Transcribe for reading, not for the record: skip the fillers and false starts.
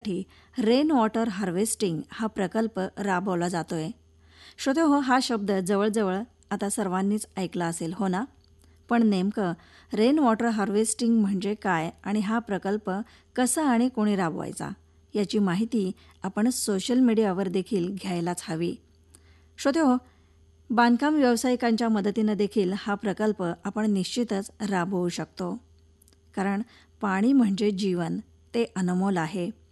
शेतीसाठी rain water harvesting हा प्रकल्प राबवला जातोय. श्रोतेहो, हा शब्द जवळजवळ आता सर्वांनीच ऐकला असेल, हो ना? पण नेमकं रेन वॉटर हार्वेस्टिंग म्हणजे काय आणि हा प्रकल्प कसा आणि कोणी राबवायचा याची माहिती आपण सोशल मीडियावर देखील घ्यायलाच हवी. श्रोतेहो, बांधकाम व्यावसायिकांच्या मदतीनं देखील हा प्रकल्प आपण निश्चितच राबवू शकतो. कारण पाणी म्हणजे जीवन, ते अनमोल आहे.